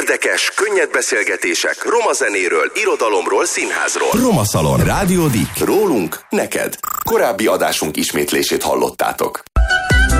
Érdekes, könnyed beszélgetések roma zenéről, irodalomról, színházról. Roma Szalon. Rádió Dick. Rólunk, neked. Korábbi adásunk ismétlését hallottátok.